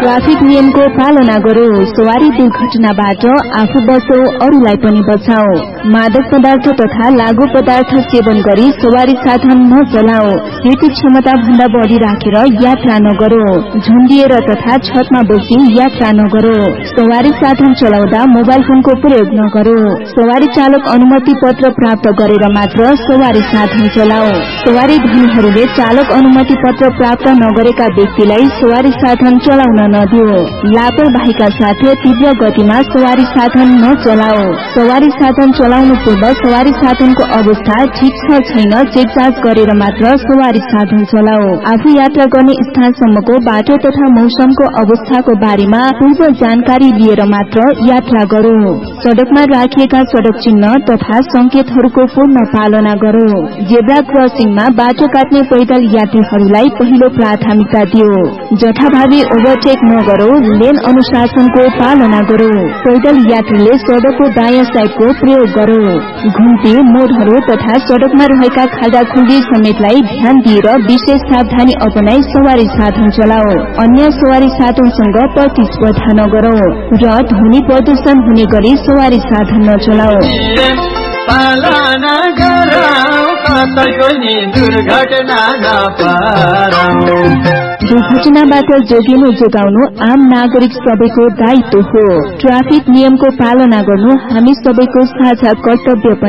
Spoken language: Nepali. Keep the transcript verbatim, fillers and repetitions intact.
ट्राफिक नियमको पालना गरौ। सवारी दुर्घटनाबाट आफू बचौ, अरूलाई पनि बचाऊ। मादक पदार्थ तथा लागू पदार्थ सेवन गरी सवारी साधन नचलाऊ। सीट क्षमता भन्दा बढी राखेर यात्रा नगरौ। झुन्डिएर तथा छतमा बसी यात्रा नगरौ। सवारी साधन चलाउँदा मोबाइल फोनको प्रयोग नगरौ। सवारी चालक अनुमति पत्र प्राप्त गरेर मात्र सवारी साधन चलाऊ। सवारी धनीहरूले चालक अनुमति पत्र प्राप्त नगरेका व्यक्तिलाई सवारी साधन चलाउन नदियो। लापरवाहीका साथ तीव्र गतिमा सवारी साधन नचलाऊ। सवारी साधन चलाउनु पूर्व सवारी साधनको अवस्था ठीक छ छैन चेक जाँच गरेर मात्र सवारी साधन चलाऊ। आफू यात्रा गर्ने स्थानसम्मको बाटो तथा मौसमको अवस्थाको बारेमा पूर्व जानकारी लिएर मात्र यात्रा गरौ। सड़कमा राखिएका सड़क चिन्ह तथा संकेतहरूको पूर्ण पालना गरौ। जेब्रा क्रसिङमा बाटो काट्ने पैदल यात्रीहरूलाई पहिलो प्राथमिकता दियो। जथाभावी ओभरटेक नगरौ। लेन अनुशासनको पालना गरौ। पैदल यात्रीले सड़कको दायाँ साइडको प्रयोग गरौ। घुम्ती मोडहरू तथा सड़कमा रहेका खाल्डा खुल्डी समेतलाई ध्यान दिएर विशेष सावधानी अपनाई सवारी साधन चलाऊ। अन्य सवारी साधनसँग प्रतिस्पर्धा नगरौ र ध्वनि प्रदूषण हुने गरी सवारी साधन नचलाऊ। पालना गरौ, कसैको नि दुर्घटना नपरौ। दुर्घटनाबाट जोगिनु जोगाउनु आम नागरिक सबैको दायित्व हो। ट्राफिक नियमको पालना गर्नु हामी सबैको साझा कर्तव्य पनि